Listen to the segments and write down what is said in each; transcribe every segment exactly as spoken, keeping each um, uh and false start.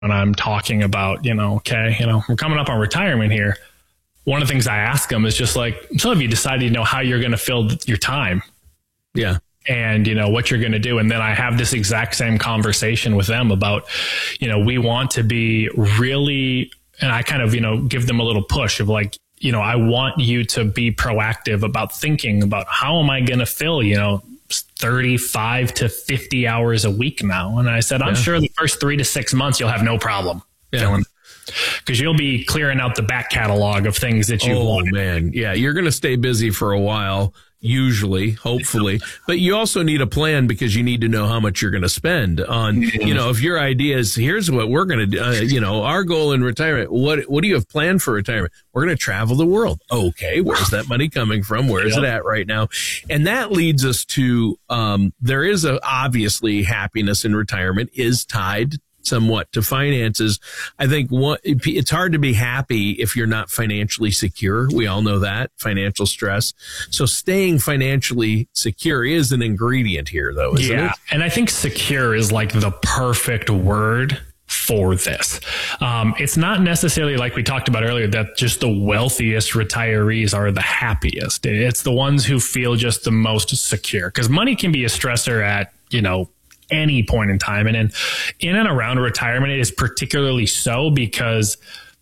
when I'm talking about, you know, okay, you know, we're coming up on retirement here. One of the things I ask them is just like, so have you decided, you know, how you're going to fill your time? Yeah. And, you know, what you're going to do. And then I have this exact same conversation with them about, you know, we want to be really, and I kind of, you know, give them a little push of like, you know, I want you to be proactive about thinking about how am I going to fill, you know, thirty-five to fifty hours a week now. And I said, I'm yeah. sure the first three to six months, you'll have no problem yeah. filling, because you'll be clearing out the back catalog of things that you oh, want. Oh man. Yeah. You're going to stay busy for a while, usually, hopefully, but you also need a plan because you need to know how much you're going to spend on, mm-hmm. you know, if your idea is here's what we're going to do, uh, you know, our goal in retirement, what, what do you have planned for retirement? We're going to travel the world. Okay. Where's that money coming from? Where is yep. it at right now? And that leads us to, um, there is a, obviously happiness in retirement is tied somewhat to finances. I think what, it's hard to be happy if you're not financially secure. We all know that, financial stress. So staying financially secure is an ingredient here, though, isn't yeah. it? And I think secure is like the perfect word for this. Um, it's not necessarily like we talked about earlier that just the wealthiest retirees are the happiest. It's the ones who feel just the most secure, because money can be a stressor at, you know, any point in time. And in, in and around retirement, it is particularly so because,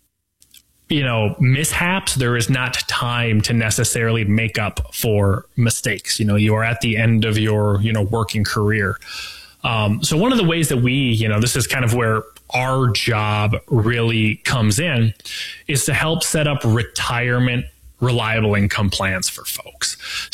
you know, mishaps, there is not time to necessarily make up for mistakes. You know, you are at the end of your, you know, working career. Um, so one of the ways that we, you know, this is kind of where our job really comes in, is to help set up retirement reliable income plans for folks.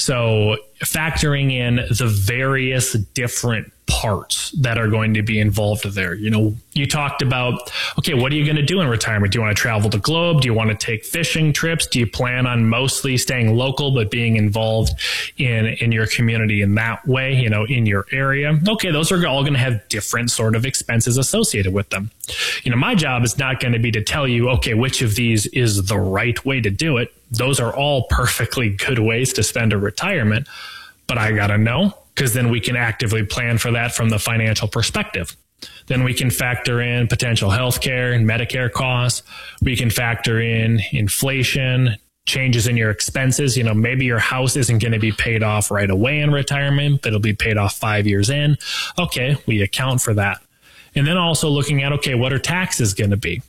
So factoring in the various different parts that are going to be involved there. You know, you talked about, okay, what are you going to do in retirement? Do you want to travel the globe? Do you want to take fishing trips? Do you plan on mostly staying local, but being involved in, in your community in that way, you know, in your area? Okay, those are all going to have different sort of expenses associated with them. You know, my job is not going to be to tell you, okay, which of these is the right way to do it. Those are all perfectly good ways to spend a retirement, but I got to know, because then we can actively plan for that from the financial perspective. Then we can factor in potential healthcare and Medicare costs. We can factor in inflation, changes in your expenses. You know, maybe your house isn't going to be paid off right away in retirement, but it'll be paid off five years in. Okay, we account for that. And then also looking at, okay, what are taxes going to be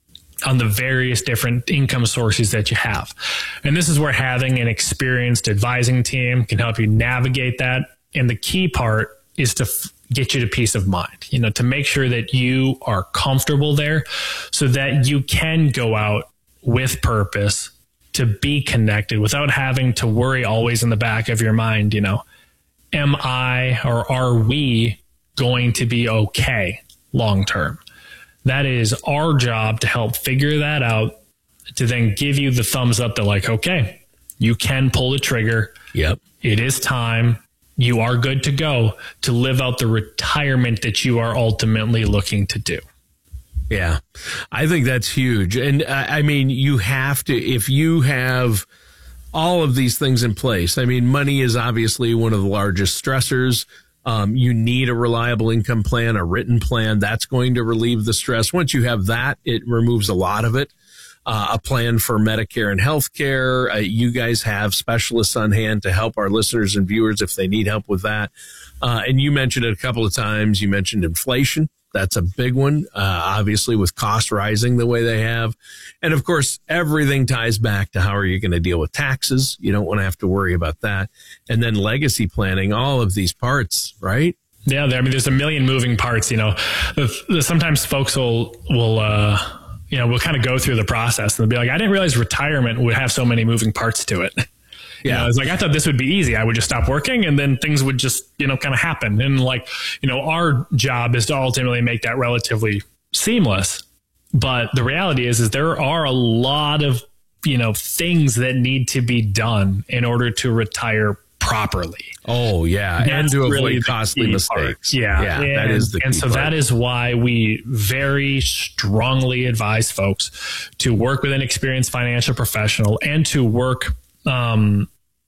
on the various different income sources that you have? And this is where having an experienced advising team can help you navigate that. And the key part is to f- get you to peace of mind, you know, to make sure that you are comfortable there so that you can go out with purpose to be connected without having to worry always in the back of your mind, you know, am I or are we going to be okay long term? That is our job to help figure that out, to then give you the thumbs up that like, okay, you can pull the trigger. Yep. It is time. You are good to go to live out the retirement that you are ultimately looking to do. Yeah, I think that's huge. And I, I mean, you have to, if you have all of these things in place, I mean, money is obviously one of the largest stressors. Um, you need a reliable income plan, a written plan that's going to relieve the stress. Once you have that, it removes a lot of it. Uh, a plan for Medicare and healthcare. Uh, you guys have specialists on hand to help our listeners and viewers if they need help with that. Uh, and you mentioned it a couple of times. You mentioned inflation. That's a big one, uh, obviously, with costs rising the way they have. And of course, everything ties back to how are you going to deal with taxes? You don't want to have to worry about that. And then legacy planning, all of these parts, right? Yeah, I mean, there's a million moving parts. You know, sometimes folks will, will, uh, you know, we'll kind of go through the process and they'll be like, I didn't realize retirement would have so many moving parts to it. Yeah. You know, it's like, I thought this would be easy. I would just stop working and then things would just, you know, kind of happen. And like, you know, our job is to ultimately make that relatively seamless. But the reality is, is there are a lot of, you know, things that need to be done in order to retire properly. Oh, yeah. That's and to really avoid costly mistakes. Part. Yeah. Yeah. And, that is the and key so part. That is why we very strongly advise folks to work with an experienced financial professional and to work, um,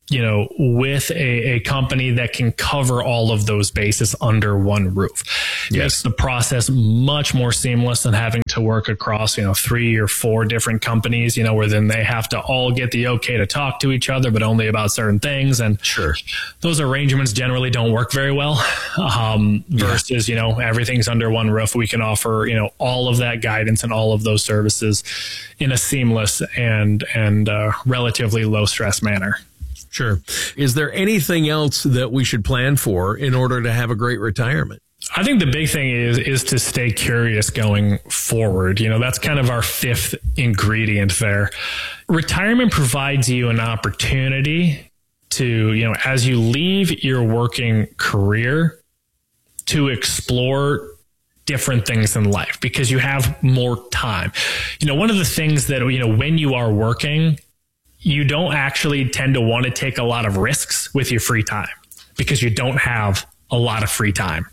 you know, with a, a company that can cover all of those bases under one roof. It Yes. makes the process much more seamless than having to work across, you know, three or four different companies, you know, where then they have to all get the okay to talk to each other, but only about certain things. And Sure. those arrangements generally don't work very well. Um, versus, you know, everything's under one roof. We can offer, you know, all of that guidance and all of those services in a seamless and, and, uh, relatively low stress manner. Sure. Is there anything else that we should plan for in order to have a great retirement? I think the big thing is is to stay curious going forward. You know, that's kind of our fifth ingredient there. Retirement provides you an opportunity to, you know, as you leave your working career, to explore different things in life because you have more time. You know, one of the things that, you know, when you are working, you don't actually tend to want to take a lot of risks with your free time because you don't have a lot of free time.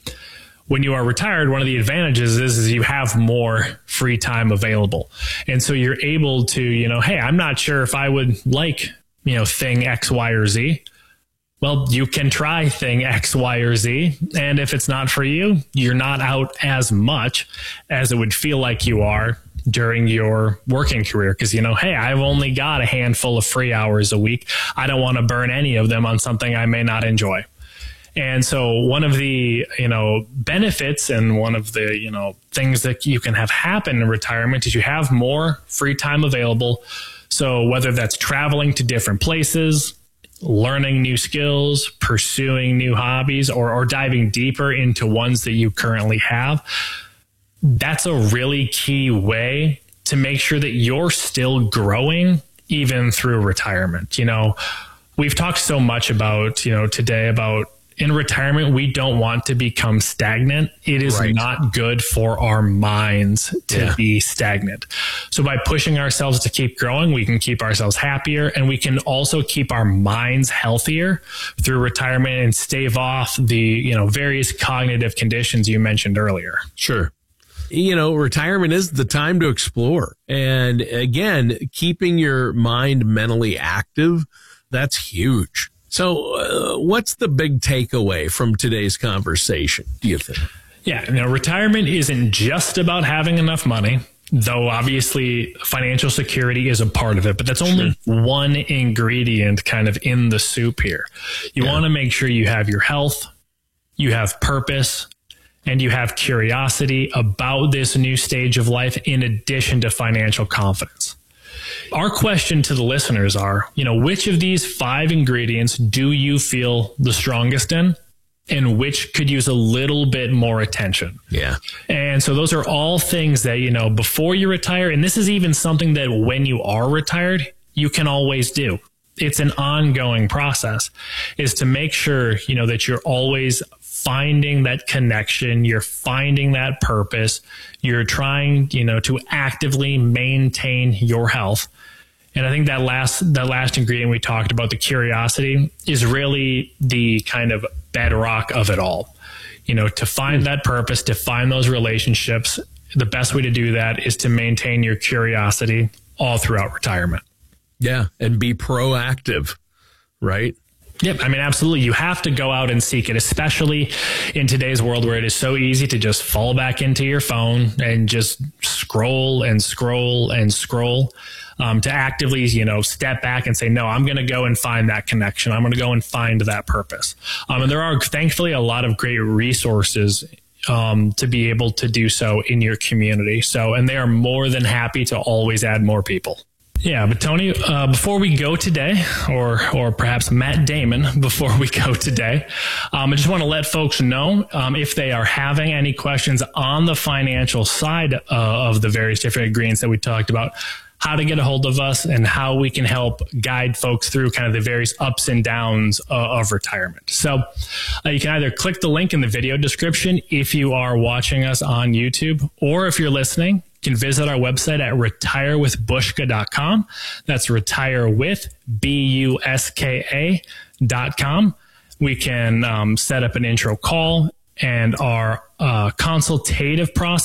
When you are retired, one of the advantages is, is you have more free time available. And so you're able to, you know, hey, I'm not sure if I would like, you know, thing X, Y, or Z. Well, you can try thing X, Y, or Z. And if it's not for you, you're not out as much as it would feel like you are during your working career. Because, you know, hey, I've only got a handful of free hours a week. I don't want to burn any of them on something I may not enjoy. And so one of the, you know, benefits and one of the, you know, things that you can have happen in retirement is you have more free time available. So whether that's traveling to different places, learning new skills, pursuing new hobbies, or, or diving deeper into ones that you currently have, that's a really key way to make sure that you're still growing even through retirement. You know, we've talked so much about, you know, today about in retirement, we don't want to become stagnant. It is Right. not good for our minds to Yeah. be stagnant. So by pushing ourselves to keep growing, we can keep ourselves happier, and we can also keep our minds healthier through retirement and stave off the, you know, various cognitive conditions you mentioned earlier. Sure. You know, retirement is the time to explore. And again, keeping your mind mentally active, that's huge. So uh, what's the big takeaway from today's conversation, do you think? Yeah, you know, retirement isn't just about having enough money, though obviously financial security is a part of it, but that's only sure. one ingredient kind of in the soup here. You yeah. want to make sure you have your health, you have purpose, and you have curiosity about this new stage of life in addition to financial confidence. Our question to the listeners are, you know, which of these five ingredients do you feel the strongest in, and which could use a little bit more attention? Yeah. And so those are all things that, you know, before you retire, and this is even something that when you are retired, you can always do. It's an ongoing process, is to make sure, you know, that you're always finding that connection, you're finding that purpose, you're trying, you know, to actively maintain your health. And I think that last, that last ingredient we talked about, the curiosity, is really the kind of bedrock of it all. You know, to find that purpose, to find those relationships, the best way to do that is to maintain your curiosity all throughout retirement. Yeah. And be proactive, right? Yep. I mean, absolutely. You have to go out and seek it, especially in today's world where it is so easy to just fall back into your phone and just scroll and scroll and scroll. Um, to actively, you know, step back and say, no, I'm going to go and find that connection. I'm going to go and find that purpose. Um, and there are thankfully a lot of great resources um, to be able to do so in your community. So, and they are more than happy to always add more people. Yeah, but Tony, uh, before we go today, or or perhaps Matt Damon, before we go today, um, I just want to let folks know um, if they are having any questions on the financial side uh, of the various different ingredients that we talked about, how to get a hold of us and how we can help guide folks through kind of the various ups and downs uh, of retirement. So uh, you can either click the link in the video description if you are watching us on YouTube, or if you're listening, you can visit our website at retire with buska dot com. That's retire with, B U S K A dot com. We can um, set up an intro call, and our uh, consultative process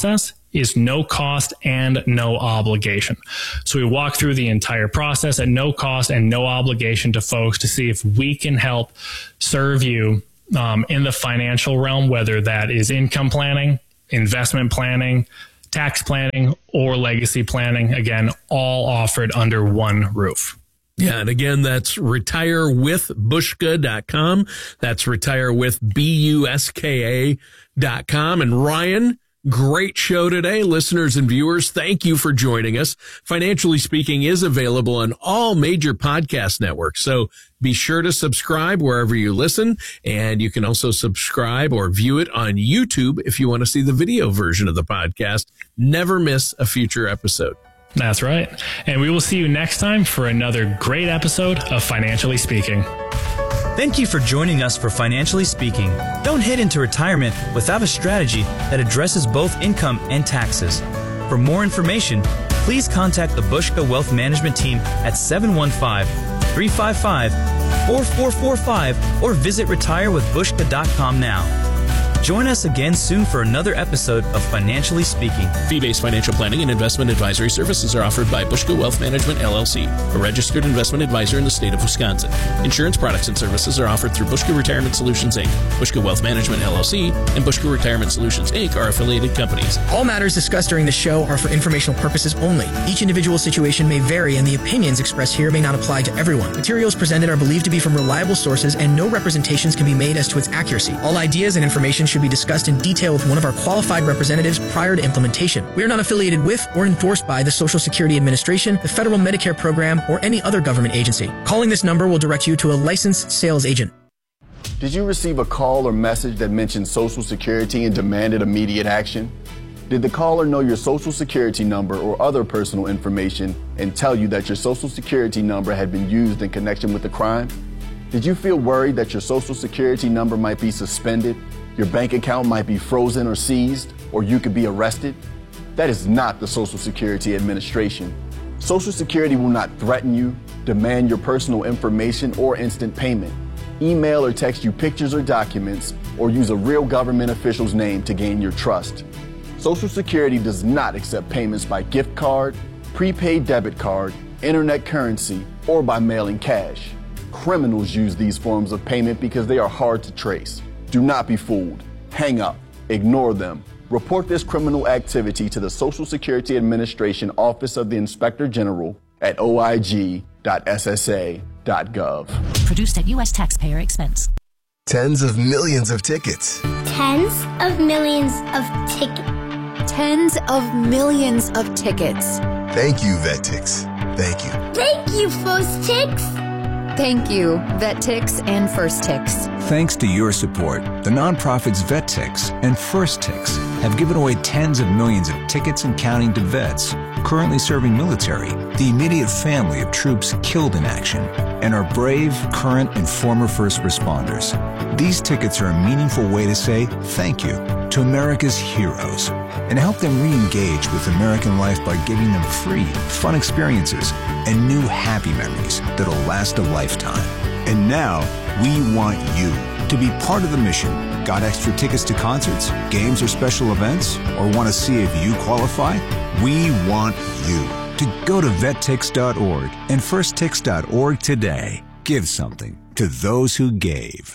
is no cost and no obligation. So we walk through the entire process at no cost and no obligation to folks to see if we can help serve you um, in the financial realm, whether that is income planning, investment planning, tax planning, or legacy planning. Again, all offered under one roof. Yeah, and again, that's retire with buska dot com. That's retire with B U S K A dot com. And Ryan, great show today. Listeners and viewers, thank you for joining us. Financially Speaking is available on all major podcast networks, so be sure to subscribe wherever you listen. And you can also subscribe or view it on YouTube if you want to see the video version of the podcast. Never miss a future episode. That's right. And we will see you next time for another great episode of Financially Speaking. Thank you for joining us for Financially Speaking. Don't head into retirement without a strategy that addresses both income and taxes. For more information, please contact the Buska Wealth Management Team at seven one five, three five five, four four four five or visit retire with buska dot com now. Join us again soon for another episode of Financially Speaking. Fee-based financial planning and investment advisory services are offered by Buska Wealth Management, L L C, a registered investment advisor in the state of Wisconsin. Insurance products and services are offered through Buska Retirement Solutions, Incorporated. Buska Wealth Management, L L C, and Buska Retirement Solutions, Incorporated are affiliated companies. All matters discussed during the show are for informational purposes only. Each individual situation may vary, and the opinions expressed here may not apply to everyone. Materials presented are believed to be from reliable sources, and no representations can be made as to its accuracy. All ideas and information should be discussed in detail with one of our qualified representatives prior to implementation. We are not affiliated with or endorsed by the Social Security Administration, the Federal Medicare Program, or any other government agency. Calling this number will direct you to a licensed sales agent. Did you receive a call or message that mentioned Social Security and demanded immediate action? Did the caller know your Social Security number or other personal information and tell you that your Social Security number had been used in connection with the crime? Did you feel worried that your Social Security number might be suspended, your bank account might be frozen or seized, or you could be arrested? That is not the Social Security Administration. Social Security will not threaten you, demand your personal information, or instant payment, email or text you pictures or documents, or use a real government official's name to gain your trust. Social Security does not accept payments by gift card, prepaid debit card, internet currency, or by mailing cash. Criminals use these forms of payment because they are hard to trace. Do not be fooled. Hang up. Ignore them. Report this criminal activity to the Social Security Administration Office of the Inspector General at o i g dot s s a dot gov. Produced at U S taxpayer expense. Tens of millions of tickets. Tens of millions of tickets. Tens of millions of tickets. Thank you, VetTix. Thank you. Thank you, First Tix. Thank you, VetTix and First Tix. Thanks to your support, the nonprofits VetTix and First Tix have given away tens of millions of tickets and counting to vets currently serving military, the immediate family of troops killed in action, and our brave, current, and former first responders. These tickets are a meaningful way to say thank you to America's heroes and help them re-engage with American life by giving them free, fun experiences and new happy memories that'll last a lifetime. And now, we want you to be part of the mission. Got extra tickets to concerts, games, or special events? Or want to see if you qualify? We want you to go to vet tix dot org and first tix dot org today. Give something to those who gave.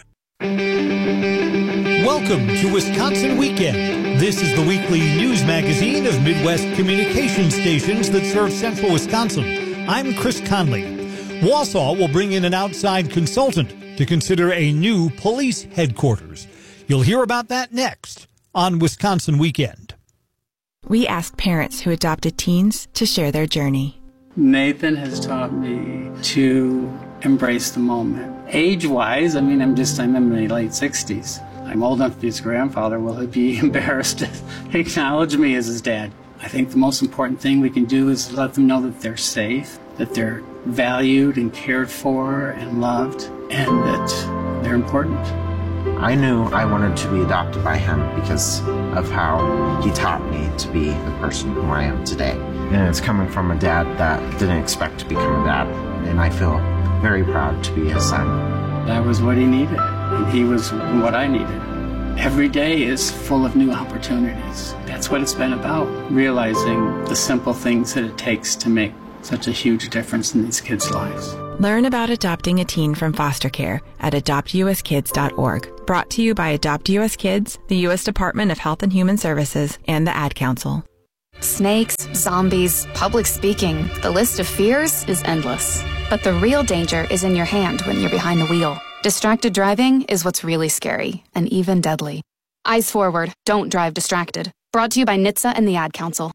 Welcome to Wisconsin Weekend. This is the weekly news magazine of Midwest communication stations that serve central Wisconsin. I'm Chris Conley. Wausau will bring in an outside consultant to consider a new police headquarters. You'll hear about that next on Wisconsin Weekend. We asked parents who adopted teens to share their journey. Nathan has taught me to embrace the moment. Age-wise, I mean, I'm just, I'm in my late sixties. I'm old enough to be his grandfather. Will he be embarrassed to acknowledge me as his dad? I think the most important thing we can do is let them know that they're safe, that they're valued and cared for and loved, and that they're important. I knew I wanted to be adopted by him because of how he taught me to be the person who I am today. And it's coming from a dad that didn't expect to become a dad, and I feel very proud to be his son. That was what he needed, and he was what I needed. every day is full of new opportunities. That's what it's been about, realizing the simple things that it takes to make such a huge difference in these kids' lives. Learn about adopting a teen from foster care at adopt u s kids dot org. Brought to you by Adopt U S Kids, the U S Department of Health and Human Services, and the Ad Council. Snakes, zombies, public speaking. The list of fears is endless. But the real danger is in your hand when you're behind the wheel. Distracted driving is what's really scary and even deadly. Eyes forward, don't drive distracted. Brought to you by N H T S A and the Ad Council.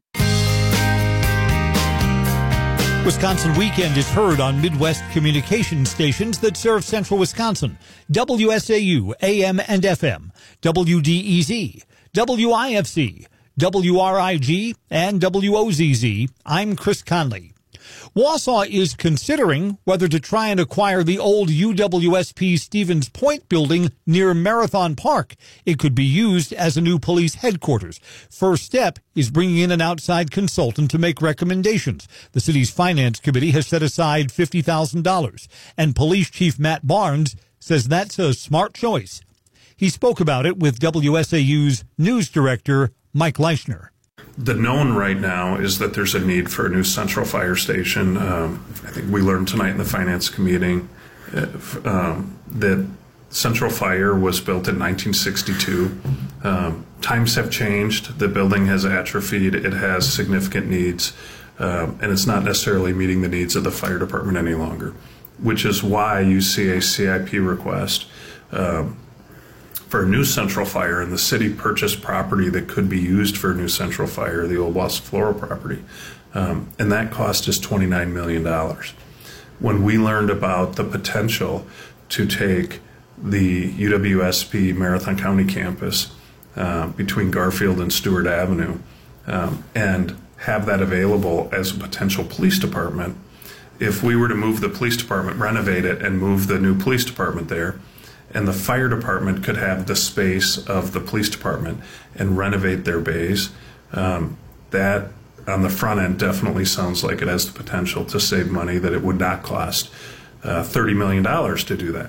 Wisconsin Weekend is heard on Midwest communication stations that serve central Wisconsin. W S A U, A M and F M, W D E Z, W I F C, W R I G, and W O Z Z. I'm Chris Conley. Wausau is considering whether to try and acquire the old U W S P Stevens Point building near Marathon Park. It could be used as a new police headquarters. First step is bringing in an outside consultant to make recommendations. The city's finance committee has set aside fifty thousand dollars, and Police Chief Matt Barnes says that's a smart choice. He spoke about it with W S A U's news director, Mike Leishner. The known right now is that there's a need for a new central fire station. Um, I think we learned tonight in the finance committee uh, um, that Central Fire was built in nineteen sixty-two. Um, times have changed. The building has atrophied. It has significant needs, um, and it's not necessarily meeting the needs of the fire department any longer, which is why you see a C I P request um, for a new central fire, and the city purchased property that could be used for a new central fire, the old Wausau Floral property, um, and that cost is twenty-nine million dollars. When we learned about the potential to take the U W S P Marathon County campus uh, between Garfield and Stewart Avenue um, and have that available as a potential police department, if we were to move the police department, renovate it, and move the new police department there, and the fire department could have the space of the police department and renovate their bays, um, that on the front end definitely sounds like it has the potential to save money, that it would not cost uh, thirty million dollars to do that.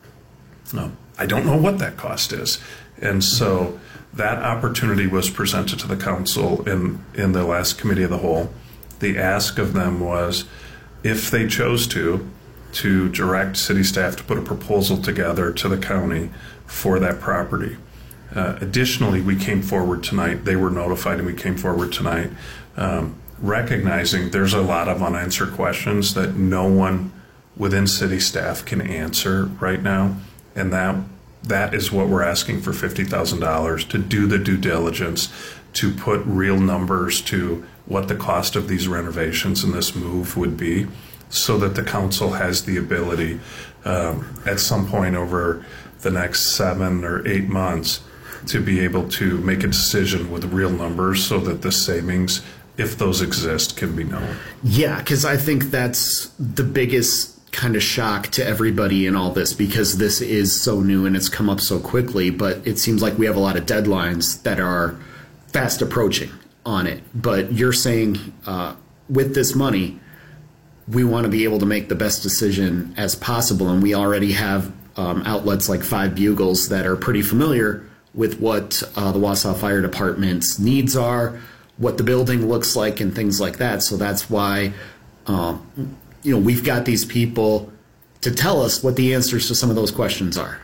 No, I don't know what that cost is. And so that opportunity was presented to the council in, in the last committee of the whole. The ask of them was, if they chose to, to direct city staff to put a proposal together to the county for that property. Uh, additionally, we came forward tonight, they were notified and we came forward tonight, um, recognizing there's a lot of unanswered questions that no one within city staff can answer right now, and that that is what we're asking for fifty thousand dollars to do the due diligence, to put real numbers to what the cost of these renovations and this move would be, so that the council has the ability um, at some point over the next seven or eight months to be able to make a decision with real numbers so that the savings, if those exist, can be known. Yeah, because I think that's the biggest kind of shock to everybody in all this, because this is so new and it's come up so quickly, but it seems like we have a lot of deadlines that are fast approaching on it. But you're saying uh, with this money, we want to be able to make the best decision as possible, and we already have um, outlets like Five Bugles that are pretty familiar with what uh, the Wausau Fire Department's needs are, what the building looks like, and things like that. So that's why um, you know, we've got these people to tell us what the answers to some of those questions are.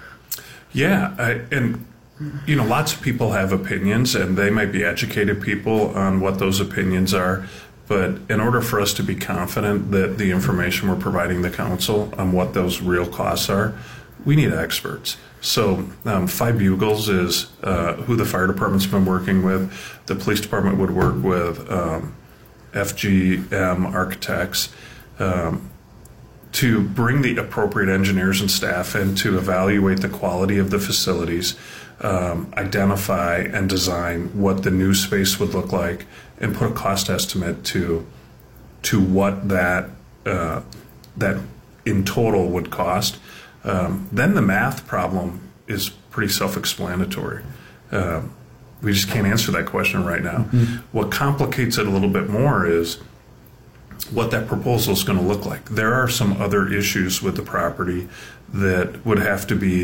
Yeah, I, and you know, lots of people have opinions, and they might be educated people on what those opinions are. But in order for us to be confident that the information we're providing the council on what those real costs are, we need experts. So um, Five Bugles is uh, who the fire department's been working with. The police department would work with um, F G M Architects um, to bring the appropriate engineers and staff in to evaluate the quality of the facilities, um, identify and design what the new space would look like, and put a cost estimate to to what that uh, that in total would cost. Um, then the math problem is pretty self-explanatory. Uh, we just can't answer that question right now. Mm-hmm. What complicates it a little bit more is what that proposal is going to look like. There are some other issues with the property that would have to be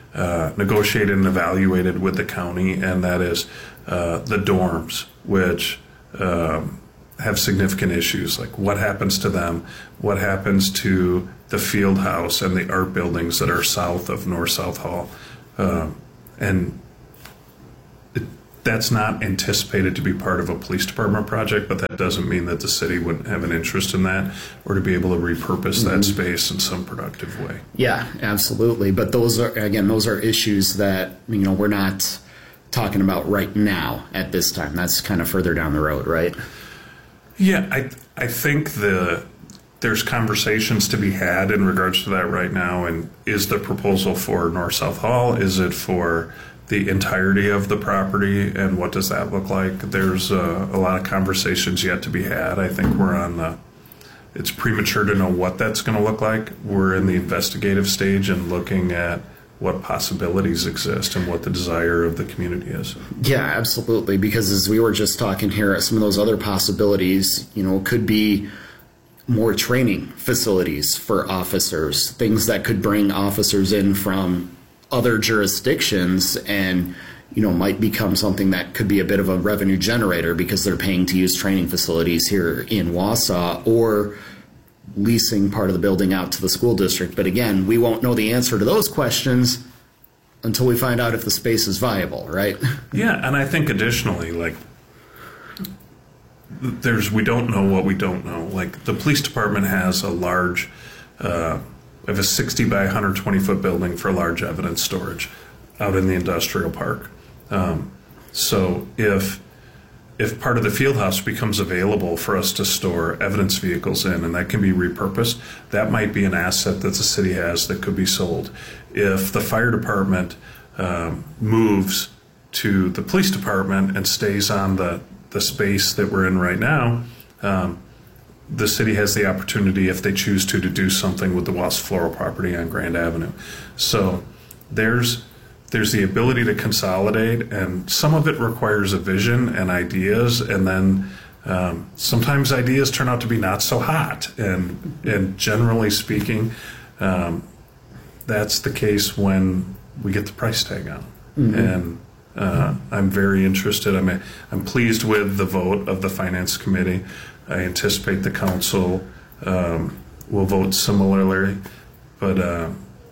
uh, negotiated and evaluated with the county, and that is uh, the dorms, which um, have significant issues. Like, what happens to them? What happens to the field house and the art buildings that are south of North-South Hall? Uh, and it, that's not anticipated to be part of a police department project, but that doesn't mean that the city wouldn't have an interest in that or to be able to repurpose mm-hmm. that space in some productive way. Yeah, absolutely. But those are, again, those are issues that, you know, we're not talking about right now at this time. That's kind of further down the road, right? Yeah, I I think the there's conversations to be had in regards to that right now. And is the proposal for North-South Hall? Is it for the entirety of the property? And what does that look like? There's a, a lot of conversations yet to be had. I think we're on the, it's premature to know what that's going to look like. We're in the investigative stage and looking at what possibilities exist and what the desire of the community is. Yeah, absolutely. Because as we were just talking here, some of those other possibilities, you know, could be more training facilities for officers, things that could bring officers in from other jurisdictions and, you know, might become something that could be a bit of a revenue generator because they're paying to use training facilities here in Wausau, or leasing part of the building out to the school district. But again, we won't know the answer to those questions until we find out if the space is viable, right? Yeah, and I think additionally, like, there's, we don't know what we don't know. Like, the police department has a large, uh, of a sixty by one hundred twenty foot building for large evidence storage out in the industrial park. Um, so if if part of the field house becomes available for us to store evidence vehicles in, and that can be repurposed, that might be an asset that the city has that could be sold. If the fire department um, moves to the police department and stays on the, the space that we're in right now, um, the city has the opportunity, if they choose to, to do something with the Wausau Floral property on Grand Avenue. So there's there's the ability to consolidate, and some of it requires a vision and ideas, and then um, sometimes ideas turn out to be not so hot. And and generally speaking, um, that's the case when we get the price tag on. Mm-hmm. And uh, I'm very interested. I'm I'm pleased with the vote of the Finance Committee. I anticipate the council um, will vote similarly, but uh,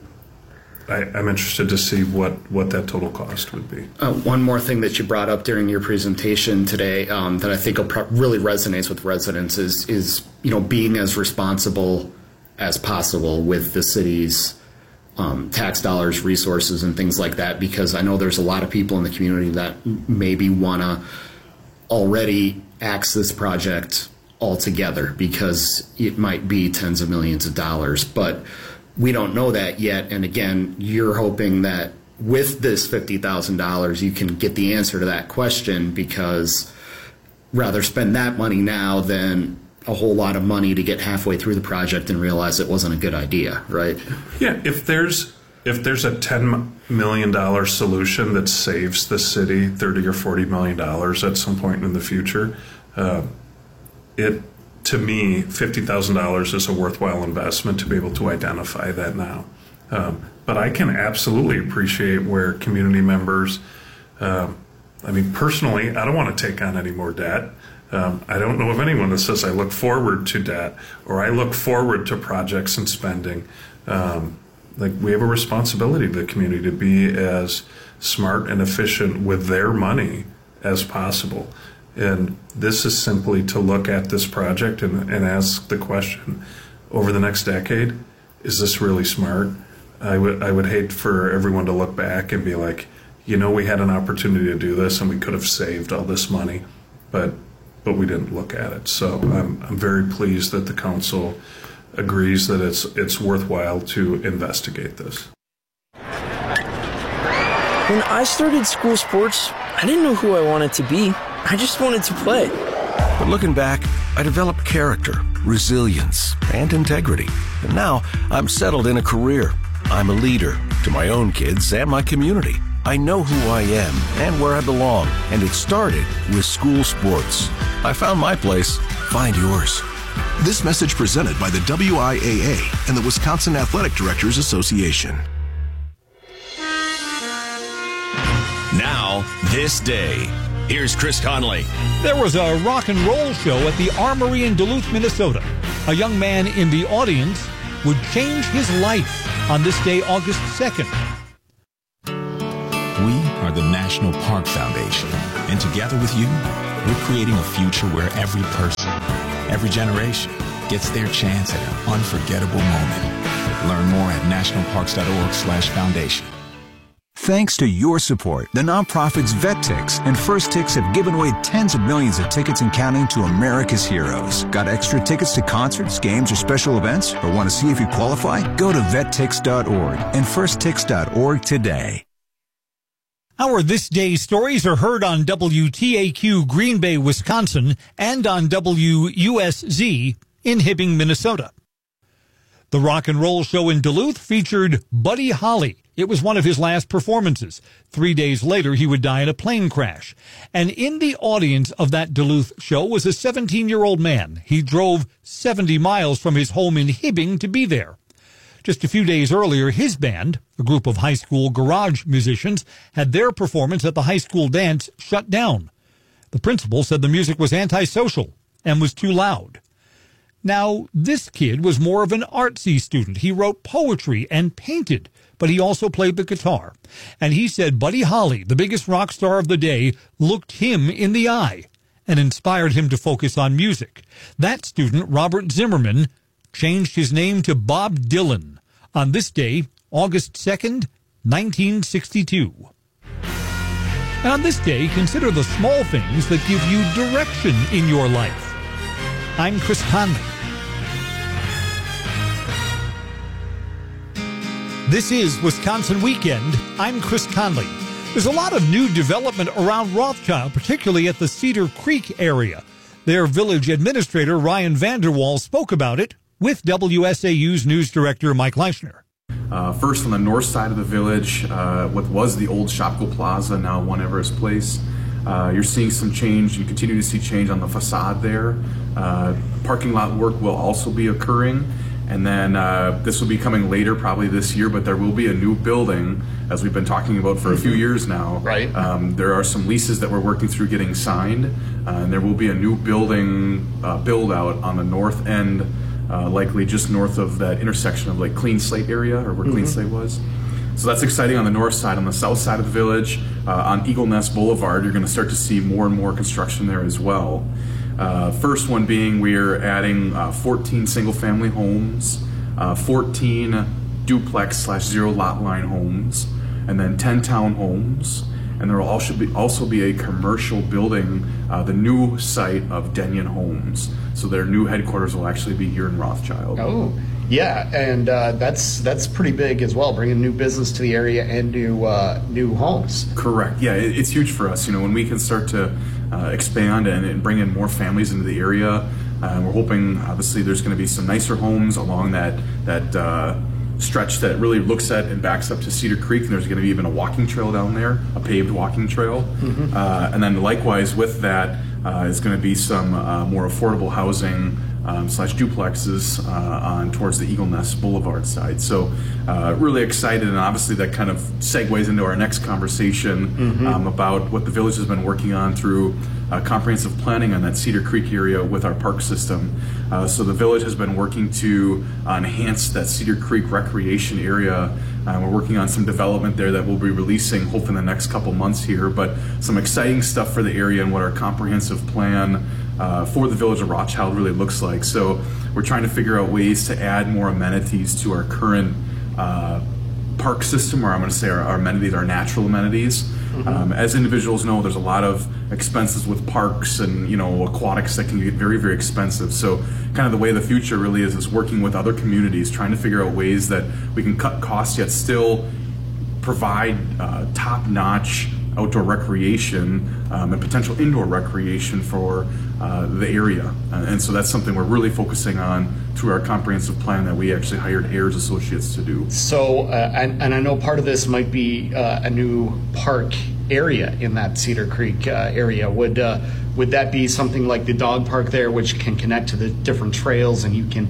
I, I'm interested to see what, what that total cost would be. Uh, one more thing that you brought up during your presentation today um, that I think will pro- really resonates with residents is, is you know, being as responsible as possible with the city's um, tax dollars, resources, and things like that, because I know there's a lot of people in the community that maybe want to already axe this project altogether because it might be tens of millions of dollars, but we don't know that yet. And again, you're hoping that with this fifty thousand dollars, you can get the answer to that question, because rather spend that money now than a whole lot of money to get halfway through the project and realize it wasn't a good idea, right? Yeah, if there's if there's a ten million dollars solution that saves the city thirty or forty million dollars at some point in the future, uh, it, to me, fifty thousand dollars is a worthwhile investment to be able to identify that now. Um, but I can absolutely appreciate where community members, um, I mean, personally, I don't want to take on any more debt. Um, I don't know of anyone that says I look forward to debt or I look forward to projects and spending. Um, like, we have a responsibility to the community to be as smart and efficient with their money as possible. And this is simply to look at this project and, and ask the question, over the next decade, is this really smart? I would I would hate for everyone to look back and be like, you know, we had an opportunity to do this and we could have saved all this money, but but we didn't look at it. So I'm I'm very pleased that the council agrees that it's it's worthwhile to investigate this. When I started school sports, I didn't know who I wanted to be. I just wanted to play. But looking back, I developed character, resilience, and integrity. And now I'm settled in a career. I'm a leader to my own kids and my community. I know who I am and where I belong, and it started with school sports. I found my place. Find yours. This message presented by the W I A A and the Wisconsin Athletic Directors Association. now, this day. Here's Chris Conley. There was a rock and roll show at the Armory in Duluth, Minnesota. A young man in the audience would change his life on this day, August second. We are the National Park Foundation, and together with you, we're creating a future where every person, every generation, gets their chance at an unforgettable moment. Learn more at nationalparks.org slash foundation. Thanks to your support, the nonprofits VetTix and First Tix have given away tens of millions of tickets and counting to America's heroes. Got extra tickets to concerts, games, or special events? Or want to see if you qualify? Go to vet tix dot org and first tix dot org today. Our This Day stories are heard on W T A Q Green Bay, Wisconsin, and on W U S Z in Hibbing, Minnesota. The rock and roll show in Duluth featured Buddy Holly. It was one of his last performances. Three days later, he would die in a plane crash. And in the audience of that Duluth show was a seventeen-year-old man. He drove seventy miles from his home in Hibbing to be there. Just a few days earlier, his band, a group of high school garage musicians, had their performance at the high school dance shut down. The principal said the music was antisocial and was too loud. Now, this kid was more of an artsy student. He wrote poetry and painted, but he also played the guitar. And he said Buddy Holly, the biggest rock star of the day, looked him in the eye and inspired him to focus on music. That student, Robert Zimmerman, changed his name to Bob Dylan on this day, August second, nineteen sixty-two. And on this day, consider the small things that give you direction in your life. I'm Chris Conley. This is Wisconsin Weekend. I'm Chris Conley. There's a lot of new development around Rothschild, particularly at the Cedar Creek area. Their village administrator, Ryan Vanderwall, spoke about it with W S A U's news director, Mike Leischner. Uh, first, on the north side of the village, uh, what was the old Shopko Plaza, now One Everest Place, uh, you're seeing some change. You continue to see change on the facade there. Uh, parking lot work will also be occurring. And then uh, this will be coming later, probably this year, but there will be a new building, as we've been talking about for a few years now. Right. Um, there are some leases that we're working through getting signed, uh, and there will be a new building uh, build out on the north end, uh, likely just north of that intersection of like Clean Slate area, or where mm-hmm. Clean Slate was. So that's exciting on the north side. On the south side of the village, uh, on Eagle Nest Boulevard, you're going to start to see more and more construction there as well. Uh, first one being we're adding uh, fourteen single-family homes, uh, fourteen duplex slash zero lot line homes, and then ten townhomes. And there will also be, also be a commercial building, uh, the new site of Denyon Homes. So their new headquarters will actually be here in Rothschild. Oh, yeah, and uh, that's that's pretty big as well, bringing new business to the area and new uh, new homes. Correct. Yeah, it, it's huge for us. You know, when we can start to uh, expand and, and bring in more families into the area, uh, we're hoping obviously there's going to be some nicer homes along that that uh, stretch that really looks at and backs up to Cedar Creek. And there's going to be even a walking trail down there, a paved walking trail, mm-hmm. uh, and then likewise with that uh, is going to be some uh, more affordable housing. Um, slash duplexes uh, on towards the Eagle Nest Boulevard side. So uh, really excited, and obviously that kind of segues into our next conversation mm-hmm. um, about what the village has been working on through uh, comprehensive planning on that Cedar Creek area with our park system. Uh, so the village has been working to uh, enhance that Cedar Creek recreation area. Uh, we're working on some development there that we'll be releasing hopefully in the next couple months here, but some exciting stuff for the area and what our comprehensive plan Uh, for the village of Rothschild really looks like. So we're trying to figure out ways to add more amenities to our current uh, park system, or I'm going to say our, our amenities, our natural amenities. Mm-hmm. Um, as individuals know, there's a lot of expenses with parks and, you know, aquatics that can get very, very expensive. So kind of the way the future really is, is working with other communities, trying to figure out ways that we can cut costs yet still provide uh, top-notch outdoor recreation um, and potential indoor recreation for uh, the area. Uh, and so that's something we're really focusing on through our comprehensive plan that we actually hired Ayers Associates to do. So, uh, and, and I know part of this might be uh, a new park area in that Cedar Creek uh, area. Would uh, would that be something like the dog park there, which can connect to the different trails, and you can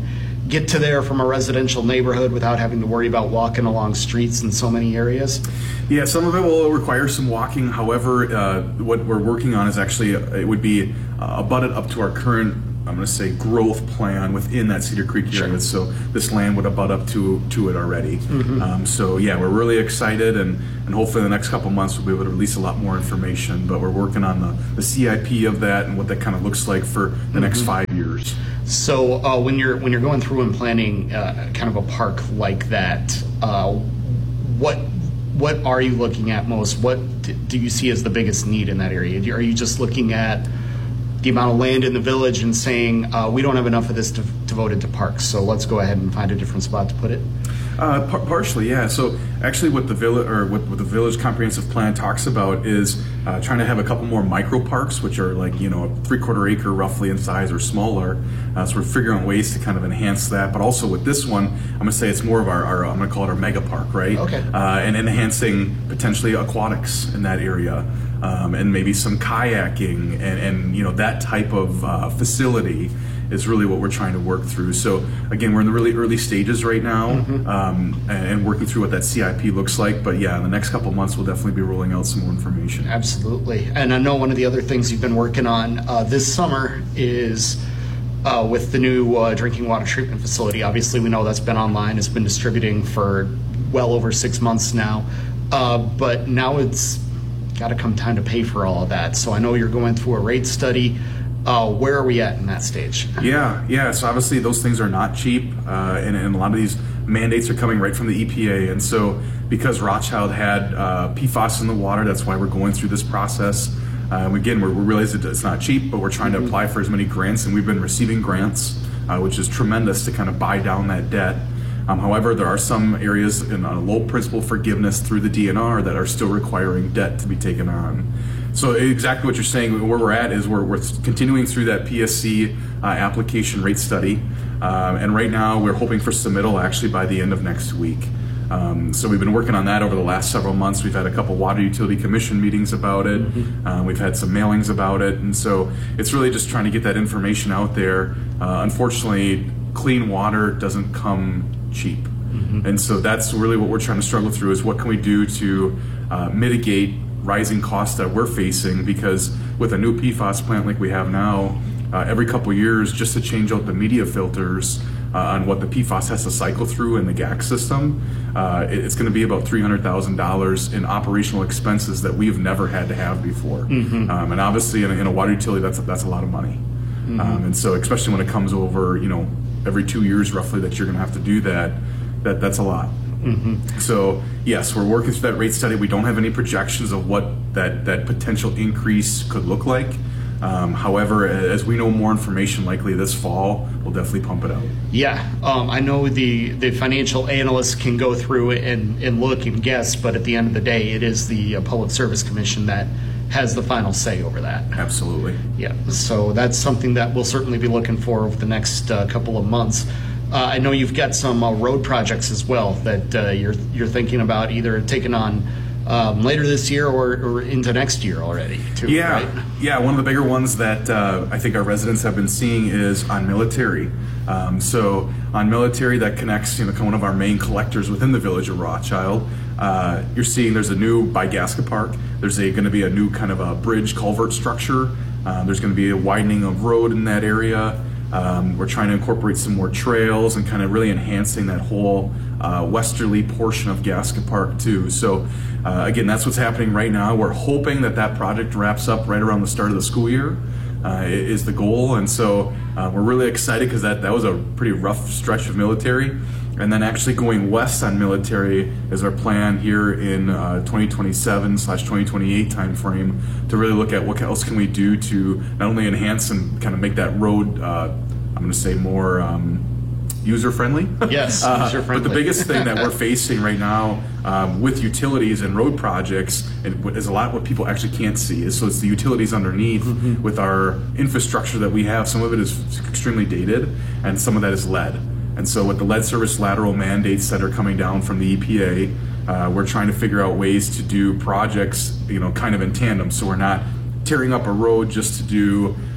get to there from a residential neighborhood without having to worry about walking along streets in so many areas? Yeah, some of it will require some walking. However, uh, what we're working on is actually, uh, it would be uh, abutted up to our current, I'm going to say, growth plan within that Cedar Creek area. Sure. So this land would abut up to to it already. Mm-hmm. um, so yeah, we're really excited, and, and hopefully in the next couple months we'll be able to release a lot more information. But we're working on the, the C I P of that and what that kind of looks like for the mm-hmm. next five years. So uh, when you're when you're going through and planning uh, kind of a park like that, uh, what what are you looking at most? What do you see as the biggest need in that area? Are you just looking at the amount of land in the village and saying uh, we don't have enough of this to, devoted to parks, so let's go ahead and find a different spot to put it? Uh, par- partially, yeah. So actually, what the village or what, what the village comprehensive plan talks about is uh, trying to have a couple more micro parks, which are like you know three quarter acre roughly in size or smaller. Uh, so we're figuring out ways to kind of enhance that. But also with this one, I'm gonna say it's more of our, our I'm gonna call it our mega park, right? Okay. Uh, and enhancing potentially aquatics in that area, um, and maybe some kayaking and, and you know that type of uh, facility is really what we're trying to work through. So again, we're in the really early stages right now, mm-hmm. um, and, and working through what that C I P looks like. But yeah, in the next couple of months, we'll definitely be rolling out some more information. Absolutely. And I know one of the other things you've been working on uh, this summer is uh, with the new uh, drinking water treatment facility. Obviously, we know that's been online. It's been distributing for well over six months now. Uh, but now it's got to come time to pay for all of that. So I know you're going through a rate study. Uh, where are we at in that stage? Yeah, yeah. So obviously those things are not cheap, uh, and, and a lot of these mandates are coming right from the E P A. And so because Rothschild had uh, P FAS in the water, that's why we're going through this process. Uh, again, we're, we realize that it's not cheap, but we're trying mm-hmm. to apply for as many grants, and we've been receiving grants, uh, which is tremendous to kind of buy down that debt. Um, however, there are some areas in a low principal forgiveness through the D N R that are still requiring debt to be taken on. So exactly what you're saying, where we're at is we're, we're continuing through that P S C uh, application rate study. Um, and right now we're hoping for submittal actually by the end of next week. Um, so we've been working on that over the last several months. We've had a couple Water Utility Commission meetings about it. Mm-hmm. Uh, we've had some mailings about it. And so it's really just trying to get that information out there. Uh, unfortunately, clean water doesn't come cheap. Mm-hmm. And so that's really what we're trying to struggle through is what can we do to uh, mitigate rising costs that we're facing, because with a new P FAS plant like we have now, uh, every couple years just to change out the media filters uh, on what the P FAS has to cycle through in the G A C system, uh, it, it's going to be about three hundred thousand dollars in operational expenses that we've never had to have before. Mm-hmm. Um, and obviously in a, in a water utility, that's, that's a lot of money. Mm-hmm. Um, and so especially when it comes over, you know, every two years roughly that you're going to have to do that, that that's a lot. Mm-hmm. So yes, we're working through that rate study. We don't have any projections of what that, that potential increase could look like. Um, however, as we know more information likely this fall, we'll definitely pump it out. Yeah, um, I know the, the financial analysts can go through and, and look and guess, but at the end of the day, it is the uh, Public Service Commission that has the final say over that. Absolutely. Yeah, so that's something that we'll certainly be looking for over the next uh, couple of months. Uh, I know you've got some uh, road projects as well that uh, you're you're thinking about either taking on um, later this year or, or into next year already, too. Yeah, right? yeah. One of the bigger ones that uh, I think our residents have been seeing is on Military. Um, so on Military, that connects, you know, one of our main collectors within the village of Rothschild. Uh, you're seeing there's a new Bygaska Park. There's a going to be a new kind of a bridge culvert structure. Uh, there's going to be a widening of road in that area. Um, we're trying to incorporate some more trails and kind of really enhancing that whole uh, westerly portion of Gaska Park too. So uh, again, that's what's happening right now. We're hoping that that project wraps up right around the start of the school year uh, is the goal. And so uh, we're really excited because that, that was a pretty rough stretch of Military. And then actually going west on Military is our plan here in uh, twenty twenty-seven slash twenty twenty-eight timeframe to really look at what else can we do to not only enhance and kind of make that road, uh, I'm going to say more um, user-friendly. Yes, uh, user-friendly. But the biggest thing that we're facing right now um, with utilities and road projects and is a lot what people actually can't see. Is so it's the utilities underneath mm-hmm. with our infrastructure that we have. Some of it is extremely dated and some of that is lead. And so with the lead service lateral mandates that are coming down from the E P A, uh, we're trying to figure out ways to do projects, you know, kind of in tandem. So we're not tearing up a road just to do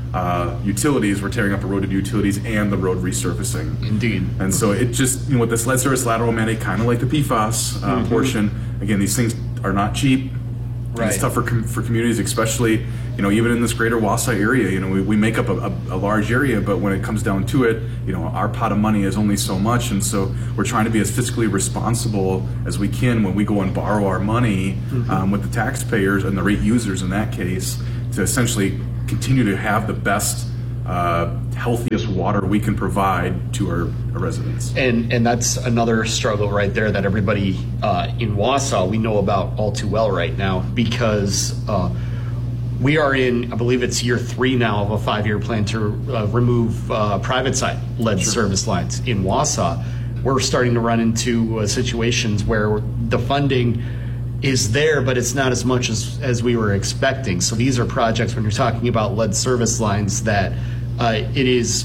uh, utilities. We're tearing up eroded utilities and the road resurfacing. Indeed. And so it just, you know, with this lead service lateral mandate, kind of like the P FAS uh, Mhm. portion, again, these things are not cheap. Right. It's tough for, com- for communities, especially, you know, even in this greater Wausau area. You know, we, we make up a, a, a large area, but when it comes down to it, you know, our pot of money is only so much. And so we're trying to be as fiscally responsible as we can when we go and borrow our money mm-hmm. um, with the taxpayers and the rate users in that case to essentially continue to have the best, uh, healthiest water we can provide to our, our residents. And and that's another struggle right there that everybody uh, in Wausau we know about all too well right now, because uh, we are in, I believe it's year three now of a five-year plan to uh, remove uh, private side lead sure. service lines in Wausau. We're starting to run into uh, situations where the funding is there, but it's not as much as, as we were expecting. So these are projects, when you're talking about lead service lines, that uh, it is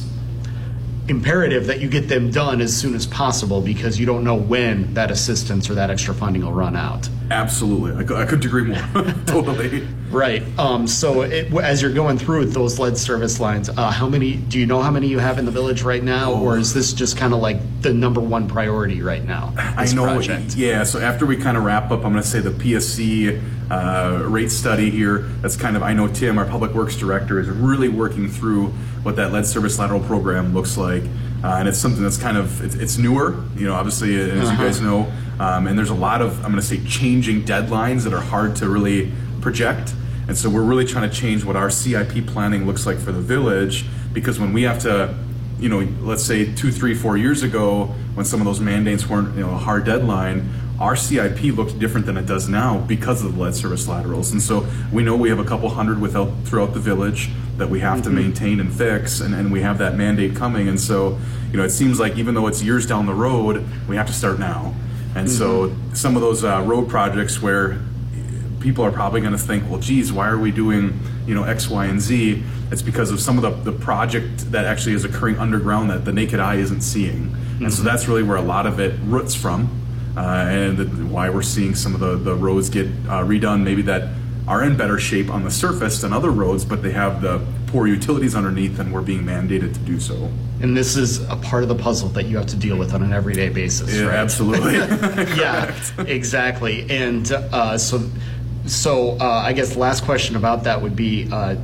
imperative that you get them done as soon as possible, because you don't know when that assistance or that extra funding will run out. Absolutely. I, I couldn't agree more. Totally. Right. Um, so it, as you're going through those lead service lines, uh, how many, do you know how many you have in the village right now? Or is this just kind of like the number one priority right now? I know. Project? Yeah. So after we kind of wrap up, I'm going to say the P S C uh, rate study here, that's kind of, I know Tim, our public works director, is really working through what that lead service lateral program looks like. Uh, and it's something that's kind of, it's, it's newer, you know, obviously, as uh-huh. you guys know. Um, and there's a lot of, I'm going to say, changing deadlines that are hard to really project. And so we're really trying to change what our C I P planning looks like for the village, because when we have to, you know, let's say two, three, four years ago, when some of those mandates weren't, you know, a hard deadline, our C I P looked different than it does now because of the lead service laterals. And so we know we have a couple hundred without, throughout the village that we have mm-hmm. to maintain and fix, and, and we have that mandate coming. And so, you know, it seems like even though it's years down the road, we have to start now. And mm-hmm. so some of those uh, road projects where people are probably going to think, well, geez, why are we doing, you know, X, Y, and Z? It's because of some of the, the project that actually is occurring underground that the naked eye isn't seeing. Mm-hmm. And so that's really where a lot of it roots from, uh, and the, why we're seeing some of the, the roads get uh, redone, maybe that are in better shape on the surface than other roads, but they have the poor utilities underneath, and we're being mandated to do so. And this is a part of the puzzle that you have to deal with on an everyday basis, yeah, right? Absolutely. Yeah, exactly. And uh, so, so uh, I guess the last question about that would be, uh,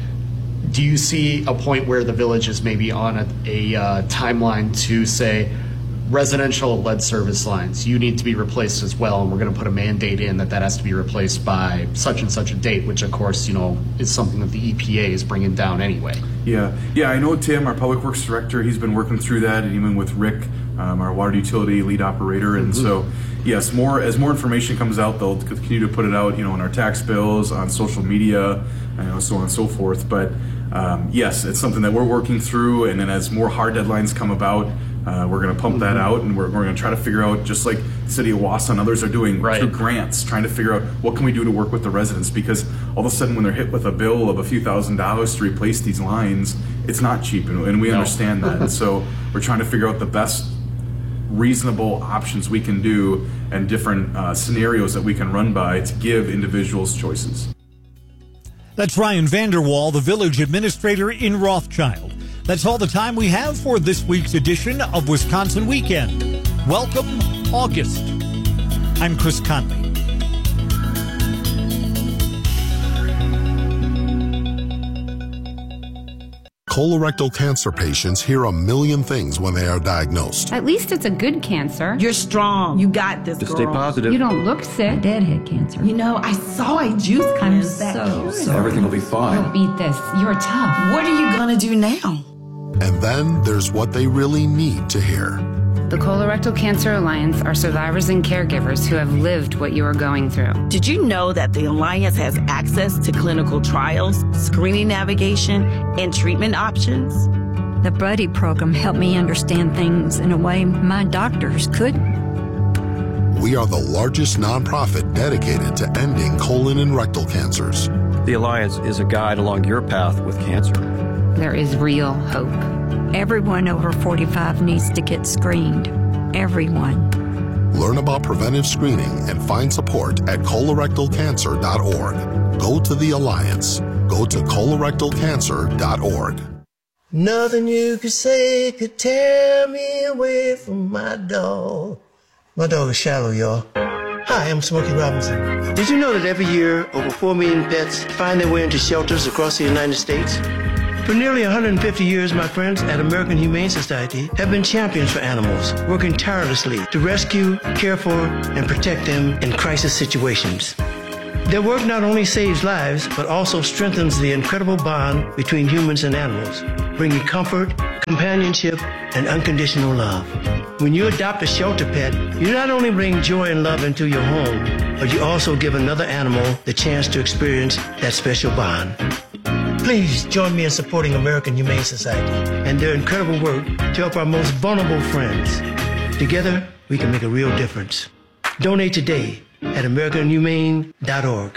do you see a point where the village is maybe on a, a uh, timeline to say, residential lead service lines, you need to be replaced as well, and we're going to put a mandate in that that has to be replaced by such and such a date, which of course, you know, is something that the E P A is bringing down anyway. Yeah, yeah, I know Tim, our public works director, he's been working through that, and even with Rick, um, our water utility lead operator, and mm-hmm. so yes, more as more information comes out, they'll continue to put it out, you know, in our tax bills, on social media, you know, so on and so forth. But um, yes, it's something that we're working through, and then as more hard deadlines come about, Uh, we're going to pump that out, and we're, we're going to try to figure out, just like the city of Wausau and others are doing right. through grants, trying to figure out what can we do to work with the residents, because all of a sudden when they're hit with a bill of a few thousand dollars to replace these lines, it's not cheap, and, and we no. understand that. And so we're trying to figure out the best reasonable options we can do and different uh, scenarios that we can run by to give individuals choices. That's Ryan Vanderwall, the village administrator in Rothschild. That's all the time we have for this week's edition of Wisconsin Weekend. Welcome, August. I'm Chris Conley. Colorectal cancer patients hear a million things when they are diagnosed. At least it's a good cancer. You're strong. You got this, Just girl. stay positive. You don't look sick. My dad had cancer. You know, I saw a juice kind of that. So, so everything will be fine. You'll beat this. You're tough. What are you going to do now? And then there's what they really need to hear. The Colorectal Cancer Alliance are survivors and caregivers who have lived what you are going through. Did you know that the Alliance has access to clinical trials, screening navigation, and treatment options? The Buddy program helped me understand things in a way my doctors couldn't. We are the largest nonprofit dedicated to ending colon and rectal cancers. The Alliance is a guide along your path with cancer. There is real hope. Everyone over forty-five needs to get screened. Everyone. Learn about preventive screening and find support at colorectal cancer dot org. Go to the Alliance. Go go to colorectal cancer dot org. Nothing you could say could tear me away from my dog. My dog is shallow, y'all. Hi, I'm Smokey Robinson. Did you know that every year over four million pets find their way into shelters across the United States? For nearly one hundred fifty years, my friends at American Humane Society have been champions for animals, working tirelessly to rescue, care for, and protect them in crisis situations. Their work not only saves lives, but also strengthens the incredible bond between humans and animals, bringing comfort, companionship, and unconditional love. When you adopt a shelter pet, you not only bring joy and love into your home, but you also give another animal the chance to experience that special bond. Please join me in supporting American Humane Society and their incredible work to help our most vulnerable friends. Together, we can make a real difference. Donate today at american humane dot org.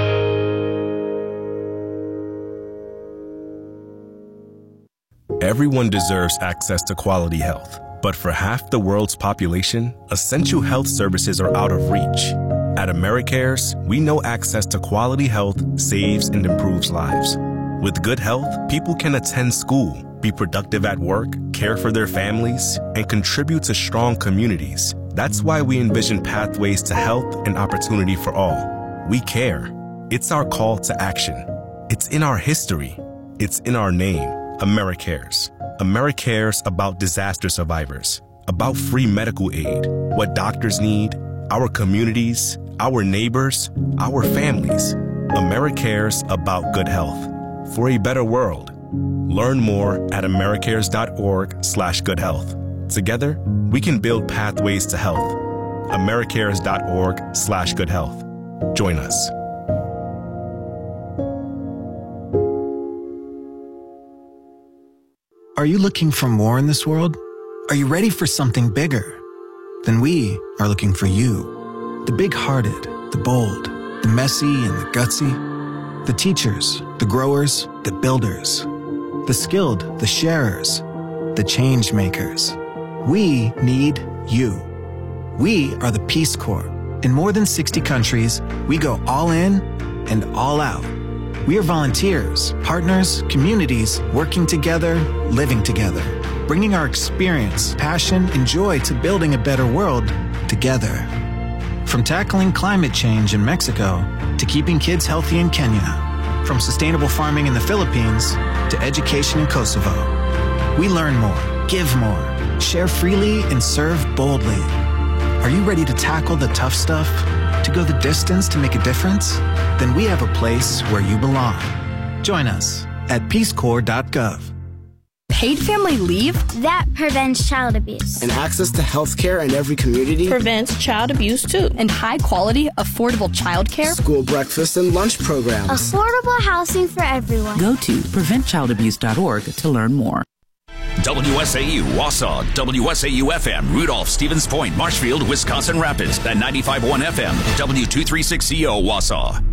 Everyone deserves access to quality health, but for half the world's population, essential health services are out of reach. At AmeriCares, we know access to quality health saves and improves lives. With good health, people can attend school, be productive at work, care for their families, and contribute to strong communities. That's why we envision pathways to health and opportunity for all. We care. It's our call to action. It's in our history. It's in our name, AmeriCares. AmeriCares about disaster survivors, about free medical aid, what doctors need, our communities, our neighbors, our families. AmeriCares about good health. For a better world. Learn more at americares dot org slash good health. Together, we can build pathways to health. americares dot org slash good health. Join us. Are you looking for more in this world? Are you ready for something bigger? Then we are looking for you. The big-hearted, the bold, the messy and the gutsy. The teachers, the growers, the builders, the skilled, the sharers, the change makers. We need you. We are the Peace Corps. In more than sixty countries, we go all in and all out. We are volunteers, partners, communities, working together, living together, bringing our experience, passion, and joy to building a better world together. From tackling climate change in Mexico to keeping kids healthy in Kenya, from sustainable farming in the Philippines to education in Kosovo. We learn more, give more, share freely, and serve boldly. Are you ready to tackle the tough stuff? To go the distance to make a difference? Then we have a place where you belong. Join us at peace corps dot gov. Paid family leave? That prevents child abuse. And access to health care in every community? Prevents child abuse too. And high quality, affordable child care? School breakfast and lunch programs. Affordable housing for everyone. Go to prevent child abuse dot org to learn more. W S A U, Wausau, W S A U F M, Rudolph, Stevens Point, Marshfield, Wisconsin Rapids, and ninety-five point one F M, W two thirty-six C O, Wausau.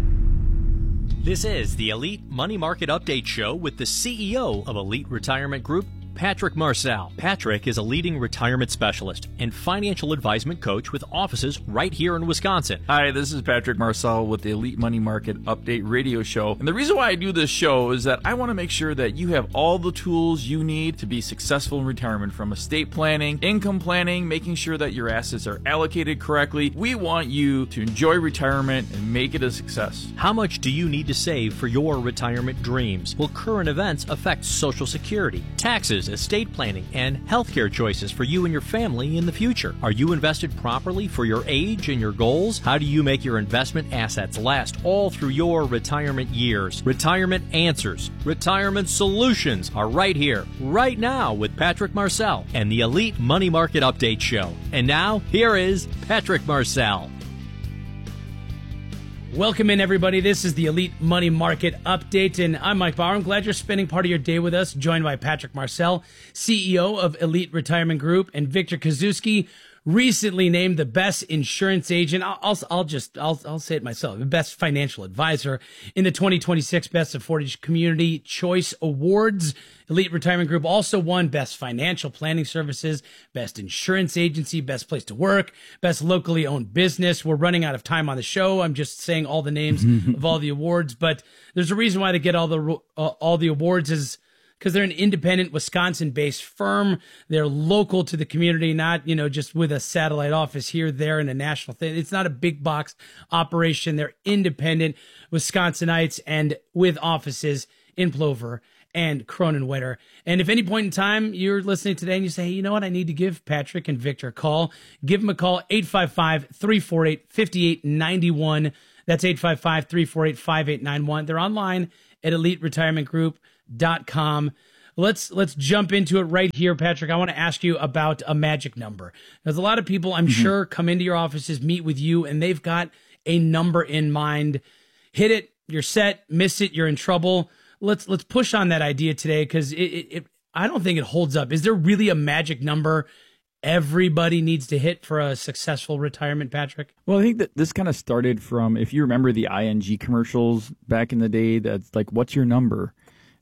This is the Elite Money Market Update Show with the C E O of Elite Retirement Group, Patrick Marcel. Patrick is a leading retirement specialist and financial advisement coach with offices right here in Wisconsin. Hi, this is Patrick Marcel with the Elite Money Market Update Radio Show. And the reason why I do this show is that I want to make sure that you have all the tools you need to be successful in retirement, from estate planning, income planning, making sure that your assets are allocated correctly. We want you to enjoy retirement and make it a success. How much do you need to save for your retirement dreams? Will current events affect Social Security, taxes, estate planning, and healthcare choices for you and your family in the future? Are you invested properly for your age and your goals? How do you make your investment assets last all through your retirement years? Retirement answers, retirement solutions are right here, right now with Patrick Marcel and the Elite Money Market Update Show. And now, here is Patrick Marcel. Welcome in, everybody. This is the Elite Money Market Update, and I'm Mike Bauer. I'm glad you're spending part of your day with us, joined by Patrick Marcel, C E O of Elite Retirement Group, and Victor Kozuski, recently named the best insurance agent. I'll, I'll, I'll just, I'll, I'll say it myself, the best financial advisor in the twenty twenty-six Best of forty Community Choice Awards. Elite Retirement Group also won Best Financial Planning Services, Best Insurance Agency, Best Place to Work, Best Locally Owned Business. We're running out of time on the show. I'm just saying all the names of all the awards, but there's a reason why they get all the uh, all the awards is because they're an independent Wisconsin-based firm. They're local to the community, not, you know, just with a satellite office here, there, and a national thing. It's not a big box operation. They're independent Wisconsinites and with offices in Plover and Cronenwetter. And if any point in time you're listening today and you say, hey, you know what, I need to give Patrick and Victor a call, give them a call, eight five five, three four eight, five eight nine one. That's eight five five, three four eight, five eight nine one. They're online at elite retirement group dot com. Let's let's jump into it right here, Patrick. I want to ask you about a magic number. There's a lot of people, I'm mm-hmm. sure, come into your offices, meet with you, and they've got a number in mind. Hit it, you're set. Miss it, you're in trouble. Let's let's push on that idea today because it, it, it I don't think it holds up. Is there really a magic number everybody needs to hit for a successful retirement, Patrick? Well, I think that this kind of started from, if you remember the I N G commercials back in the day, that's like, what's your number?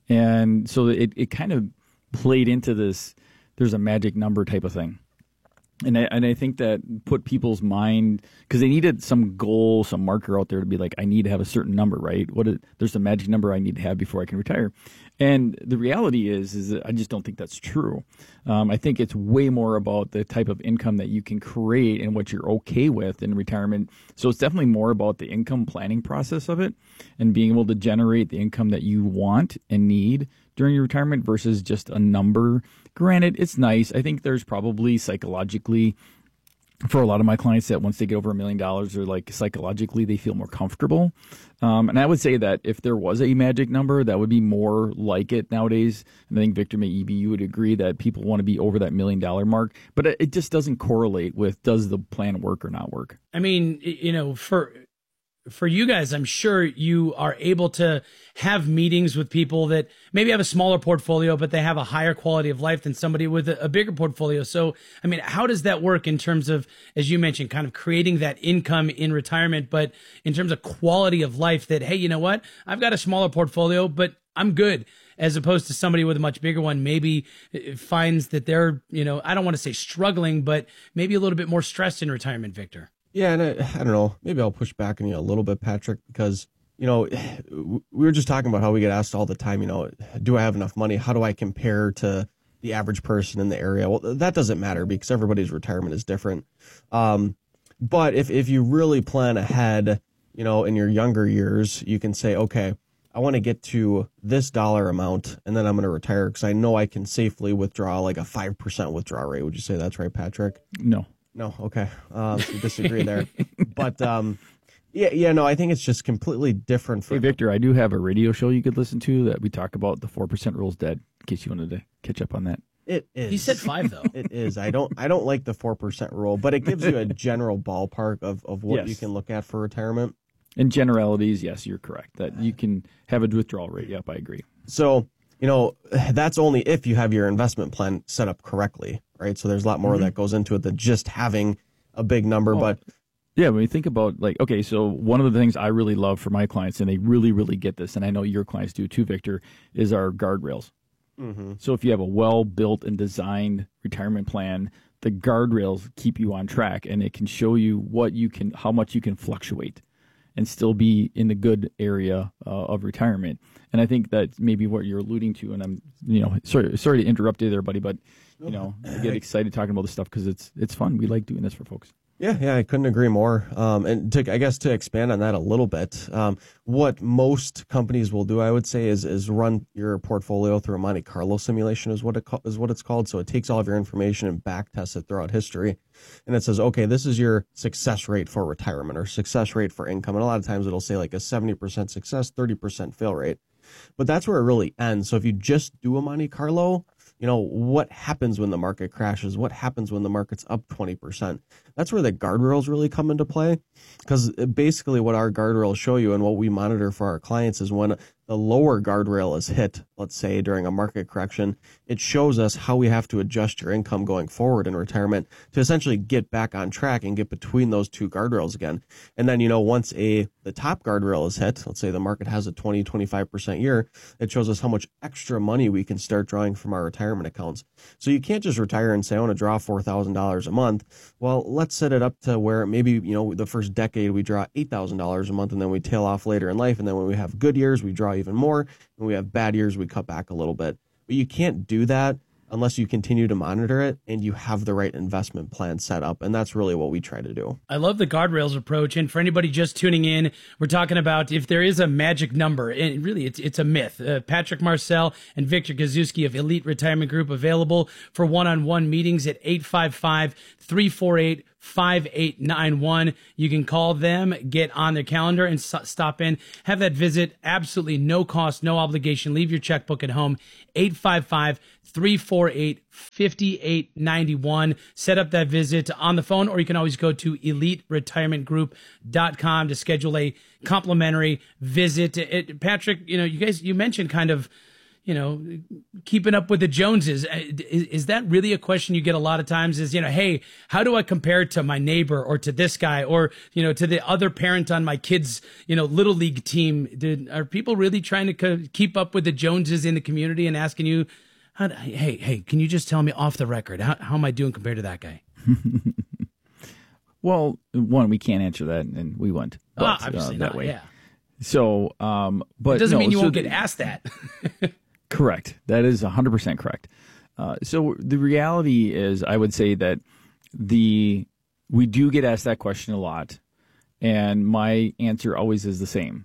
And so it, it kind of played into this, there's a magic number type of thing. And I, and I think that put people's mind, because they needed some goal, some marker out there to be like, I need to have a certain number, right? What is, there's a magic number I need to have before I can retire. And the reality is, is that I just don't think that's true. Um, I think it's way more about the type of income that you can create and what you're okay with in retirement. So it's definitely more about the income planning process of it and being able to generate the income that you want and need during your retirement versus just a number. Granted, it's nice. I think there's probably psychologically, for a lot of my clients, that once they get over a million dollars, they're like psychologically they feel more comfortable. Um, and I would say that if there was a magic number, that would be more like it nowadays. And I think Victor, maybe you would agree that people want to be over that million dollar mark, but it just doesn't correlate with does the plan work or not work. I mean, you know, for for you guys, I'm sure you are able to have meetings with people that maybe have a smaller portfolio, but they have a higher quality of life than somebody with a, a bigger portfolio. So, I mean, how does that work in terms of, as you mentioned, kind of creating that income in retirement, but in terms of quality of life that, hey, you know what, I've got a smaller portfolio, but I'm good, as opposed to somebody with a much bigger one maybe finds that they're, you know, I don't want to say struggling, but maybe a little bit more stressed in retirement, Victor. Yeah, and I, I don't know, maybe I'll push back on you a little bit, Patrick, because, you know, we were just talking about how we get asked all the time, you know, do I have enough money? How do I compare to the average person in the area? Well, that doesn't matter because everybody's retirement is different. Um, but if, if you really plan ahead, you know, in your younger years, you can say, okay, I want to get to this dollar amount and then I'm going to retire because I know I can safely withdraw like a five percent withdrawal rate. Would you say that's right, Patrick? No. No, okay. Um, so disagree there. But um, yeah, yeah, no, I think it's just completely different. For hey, Victor, I do have a radio show you could listen to that we talk about the four percent rule's dead, in case you wanted to catch up on that. It is. He said five, though. It is. I don't I don't like the four percent rule, but it gives you a general ballpark of, of what yes. you can look at for retirement. In generalities, yes, you're correct. That you can have a withdrawal rate. Yep, I agree. So, you know, that's only if you have your investment plan set up correctly, right? So there's a lot more mm-hmm. that goes into it than just having a big number. Oh, but yeah, when you think about like, okay, so one of the things I really love for my clients, and they really, really get this, and I know your clients do too, Victor, is our guardrails. Mm-hmm. So if you have a well-built and designed retirement plan, the guardrails keep you on track, and it can show you what you can, how much you can fluctuate and still be in the good area uh, of retirement. And I think that's maybe what you're alluding to. And I'm, you know, sorry, sorry to interrupt you there, buddy, but you know, I get excited talking about this stuff because it's it's fun. We like doing this for folks. Yeah, yeah, I couldn't agree more. Um, and to, I guess to expand on that a little bit, um, what most companies will do, I would say, is is run your portfolio through a Monte Carlo simulation, is what it is what it's called. So it takes all of your information and back tests it throughout history, and it says, okay, this is your success rate for retirement or success rate for income. And a lot of times it'll say like a seventy percent success, thirty percent fail rate. But that's where it really ends. So if you just do a Monte Carlo, you know, what happens when the market crashes? What happens when the market's up twenty percent? That's where the guardrails really come into play, because basically what our guardrails show you and what we monitor for our clients is when the lower guardrail is hit, let's say during a market correction, it shows us how we have to adjust your income going forward in retirement to essentially get back on track and get between those two guardrails again. And then, you know, once a the top guardrail is hit, let's say the market has a twenty, twenty-five percent year, it shows us how much extra money we can start drawing from our retirement accounts. So you can't just retire and say, I want to draw four thousand dollars a month. Well, let's set it up to where maybe, you know, the first decade we draw eight thousand dollars a month, and then we tail off later in life. And then when we have good years, we draw even more. When we have bad years, we cut back a little bit. But you can't do that unless you continue to monitor it and you have the right investment plan set up. And that's really what we try to do. I love the guardrails approach. And for anybody just tuning in, we're talking about if there is a magic number, and really it's it's a myth. Uh, Patrick Marcel and Victor Guzewski of Elite Retirement Group available for one-on-one meetings at eight five five, three four eight, five eight nine one. You can call them, get on their calendar, and s- stop in. Have that visit. Absolutely no cost, no obligation. Leave your checkbook at home. eight five five, three four eight, five eight nine one. Set up that visit on the phone, or you can always go to elite retirement group dot com to schedule a complimentary visit. It, Patrick, you know, you guys, you mentioned kind of, you know, keeping up with the Joneses. Is, is that really a question you get a lot of times is, you know, hey, how do I compare to my neighbor or to this guy or, you know, to the other parent on my kid's, you know, little league team? Did, are people really trying to co- keep up with the Joneses in the community and asking you, how, hey, hey, can you just tell me off the record, how, how am I doing compared to that guy? Well, one, we can't answer that, and we won't. But, oh, obviously uh, that not, way. yeah. So, um, but it doesn't no, mean you so won't the, get asked that. Correct. That is one hundred percent correct. Uh, so the reality is, I would say that the we do get asked that question a lot, and my answer always is the same.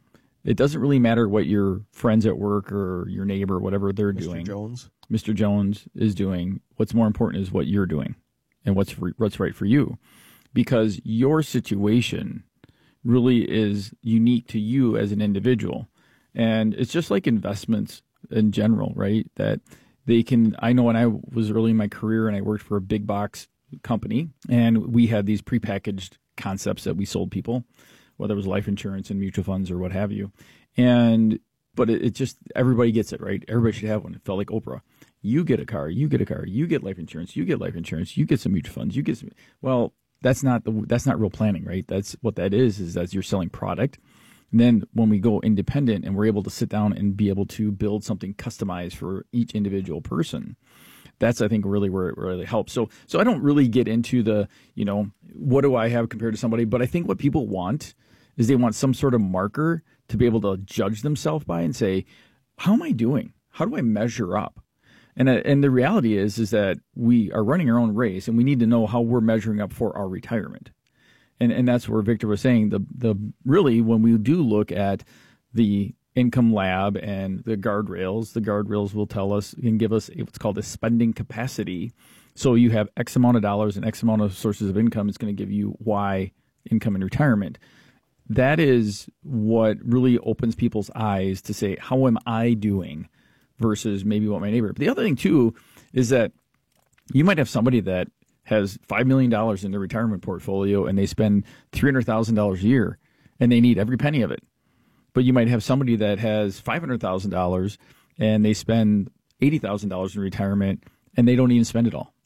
It doesn't really matter what your friends at work or your neighbor, whatever they're Mister doing. Jones. Mister Jones is doing. What's more important is what you're doing and what's what's right for you, because your situation really is unique to you as an individual. And it's just like investments in general, right? That they can, I know when I was early in my career and I worked for a big box company, and we had these prepackaged concepts that we sold people, whether it was life insurance and mutual funds or what have you. And, but it, it just, everybody gets it, right? Everybody should have one. It felt like Oprah. You get a car, you get a car, you get life insurance, you get life insurance, you get some mutual funds, you get some, well, that's not the, that's not real planning, right? That's what that is, is that you're selling product. And then when we go independent and we're able to sit down and be able to build something customized for each individual person, that's, I think, really where it really helps. So, so I don't really get into the, you know, what do I have compared to somebody? But I think what people want is they want some sort of marker to be able to judge themselves by and say, how am I doing? How do I measure up? And, and the reality is, is that we are running our own race, and we need to know how we're measuring up for our retirement. And and that's where Victor was saying the the really when we do look at the income lab and the guardrails, the guardrails will tell us and give us what's called a spending capacity. So you have X amount of dollars and X amount of sources of income. It's going to give you Y income in retirement. That is what really opens people's eyes to say, how am I doing versus maybe what my neighbor. But the other thing too is that you might have somebody that has five million dollars in their retirement portfolio and they spend three hundred thousand dollars a year and they need every penny of it. But you might have somebody that has five hundred thousand dollars and they spend eighty thousand dollars in retirement and they don't even spend it all.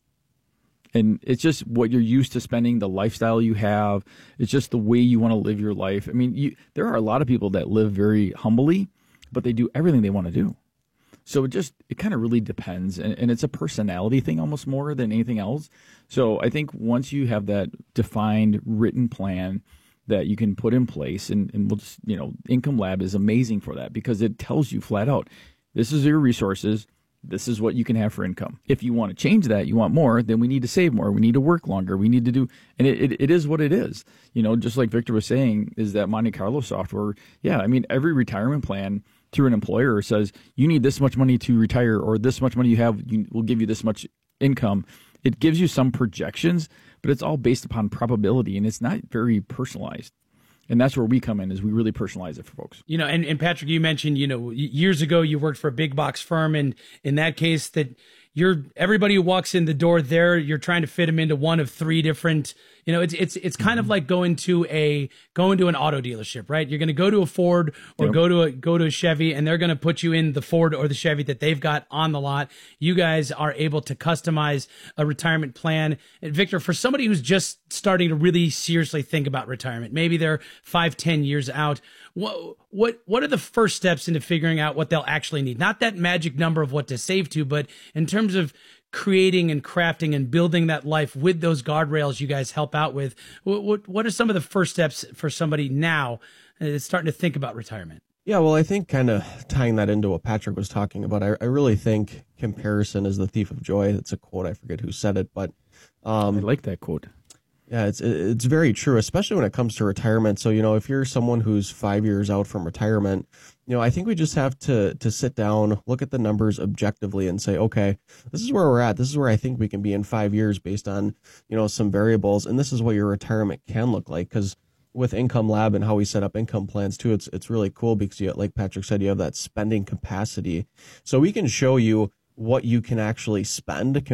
And it's just what you're used to spending, the lifestyle you have. It's just the way you want to live your life. I mean, you, there are a lot of people that live very humbly, but they do everything they want to do. So it just, it kind of really depends. And, and it's a personality thing almost more than anything else. So I think once you have that defined written plan that you can put in place, and, and we'll just, you know, Income Lab is amazing for that because it tells you flat out, this is your resources. This is what you can have for income. If you want to change that, you want more, then we need to save more. We need to work longer. We need to do, and it, it, it is what it is. You know, just like Victor was saying, is that Monte Carlo software. Yeah, I mean, every retirement plan through an employer says you need this much money to retire, or this much money you have you, will give you this much income. It gives you some projections, but it's all based upon probability, and it's not very personalized. And that's where we come in, is we really personalize it for folks. You know, and, and Patrick, you mentioned, you know, years ago you worked for a big box firm, and in that case that you're everybody who walks in the door there, you're trying to fit them into one of three different, you know, it's it's it's kind of like going to a going to an auto dealership, right? You're going to go to a Ford or Yep. go to a go to a Chevy, and they're going to put you in the Ford or the Chevy that they've got on the lot. You guys are able to customize a retirement plan. And Victor, for somebody who's just starting to really seriously think about retirement, maybe they're five, ten years out, what what what are the first steps into figuring out what they'll actually need? Not that magic number of what to save to, but in terms of creating and crafting and building that life with those guardrails you guys help out with. What what, what are some of the first steps for somebody now that's starting to think about retirement? Yeah, well, I think kind of tying that into what Patrick was talking about, I, I really think comparison is the thief of joy. It's a quote. I forget who said it, but um, I like that quote. Yeah, it's it's very true, especially when it comes to retirement. So, you know, if you're someone who's five years out from retirement, you know, I think we just have to to sit down, look at the numbers objectively and say, okay, this is where we're at. This is where I think we can be in five years based on, you know, some variables. And this is what your retirement can look like. Because with Income Lab and how we set up income plans too, it's it's really cool because, you, like Patrick said, you have that spending capacity. So we can show you what you can actually spend